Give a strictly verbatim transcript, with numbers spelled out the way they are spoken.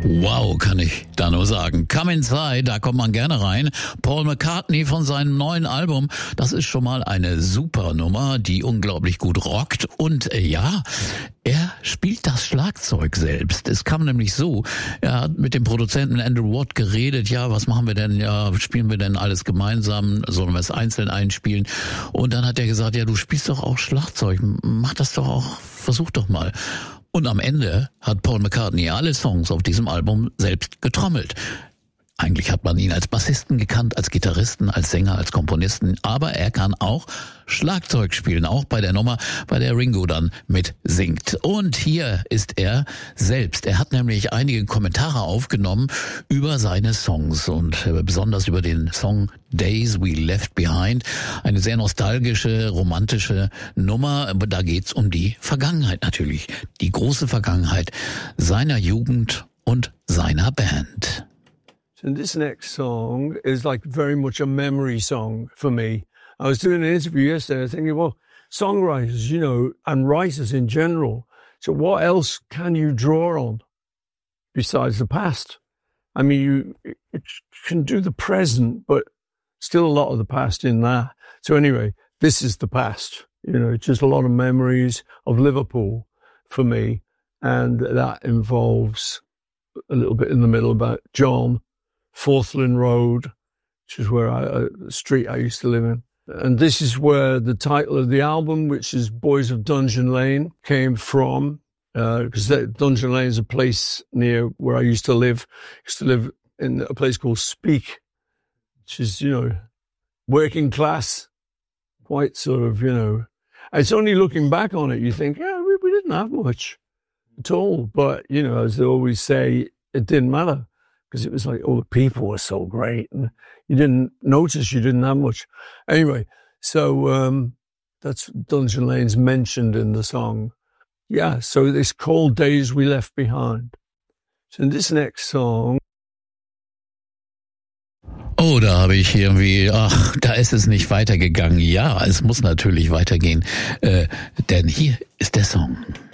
Wow, kann ich da nur sagen. Come Inside, da kommt man gerne rein. Paul McCartney von seinem neuen Album, das ist schon mal eine super Nummer, die unglaublich gut rockt. Und äh, ja, er spielt das Schlagzeug selbst. Es kam nämlich so, er hat mit dem Produzenten Andrew Watt geredet, ja, was machen wir denn, ja, spielen wir denn alles gemeinsam, sollen wir es einzeln einspielen? Und dann hat er gesagt, ja, du spielst doch auch Schlagzeug, mach das doch auch, versuch doch mal. Und am Ende hat Paul McCartney alle Songs auf diesem Album selbst getrommelt. Eigentlich hat man ihn als Bassisten gekannt, als Gitarristen, als Sänger, als Komponisten, aber er kann auch Schlagzeug spielen, auch bei der Nummer, bei der Ringo dann mit singt. Und hier ist er selbst. Er hat nämlich einige Kommentare aufgenommen über seine Songs und besonders über den Song Days We Left Behind. Eine sehr nostalgische, romantische Nummer, aber da geht's um die Vergangenheit natürlich. Die große Vergangenheit seiner Jugend und seiner Band. And this next song is like very much a memory song for me. I was doing an interview yesterday, I was thinking, well, songwriters, you know, and writers in general, so what else can you draw on besides the past? I mean, you it can do the present, but still a lot of the past in there. So anyway, this is the past. You know, it's just a lot of memories of Liverpool for me. And that involves a little bit in the middle about John, Forthland Road, which is where I, uh, the street I used to live in. And this is where the title of the album, which is Boys of Dungeon Lane, came from, because uh, Dungeon Lane is a place near where I used to live. I used to live in a place called Speke, which is, you know, working class, quite sort of, you know. It's only looking back on it, you think, yeah, we, we didn't have much at all. But, you know, as they always say, it didn't matter. Because it was like, oh, the people were so great. And you didn't notice you didn't have much. Anyway, so um, that's Dungeon Lane's mentioned in the song. Yeah, so it's called Days We Left Behind. So in this next song. Oh, da habe ich irgendwie, ach, da ist es nicht weitergegangen. Ja, es muss natürlich weitergehen. Äh, denn hier ist der Song.